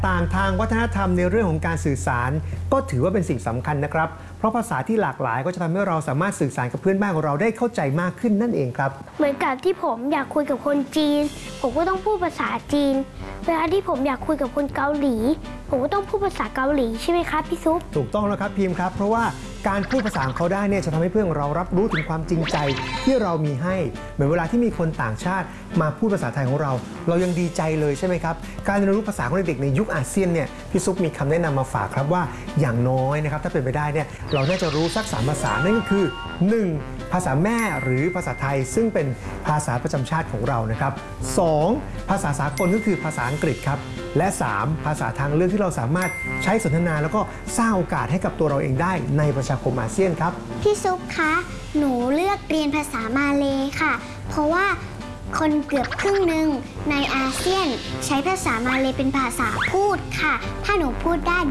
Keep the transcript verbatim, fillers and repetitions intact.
ต่างทางวัฒนธรรมในเรื่องของการสื่อสารก็ถือว่าเป็นสิ่งสำคัญนะครับเพราะภาษาที่หลากหลายก็จะทำให้เราสามารถสื่อสารกับเพื่อนบ้านของเราได้เข้าใจมากขึ้นนั่นเองครับเหมือนกับที่ผมอยากคุยกับคนจีนผมก็ต้องพูดภาษาจีนเวลาที่ผมอยากคุยกับคนเกาหลีผมก็ต้องพูดภาษาเกาหลีใช่ไหมครับพี่ซุปถูกต้องแล้วครับพิมพ์ครับเพราะว่าการพูดภาษาของเขาได้เนี่ยจะทำให้เพื่อนเรารับรู้ถึงความจริงใจที่เรามีให้เหมือนเวลาที่มีคนต่างชาติมาพูดภาษาไทยของเราเรายังดีใจเลยใช่ไหมครับการเรียนรู้ภาษาของเด็กๆในยุคอาเซียนเนี่ยพี่ซุปมีคำแนะนำมาฝากครับว่าอย่างน้อยนะครับถ้าเป็นไปได้เนี่ยเราน่าจะรู้สักสามภาษานั่นก็คือ หนึ่ง ภาษาแม่หรือภาษาไทยซึ่งเป็นภาษาประจำชาติของเรานะครับสองภาษาสากลก็คือภาษาอังกฤษครับและสามภาษาทางเลือกที่เราสามารถใช้สนทนาแล้วก็สร้างโอกาสให้กับตัวเราเองได้ในประชาคมอาเซียนครับพี่ซุปคะหนูเลือกเรียนภาษามาเลย์ค่ะเพราะว่าคนเกือบครึ่งหนึ่งในอาเซียนใช้ภาษามาเลย์เป็นภาษาพูดค่ะถ้าหนูพูดได้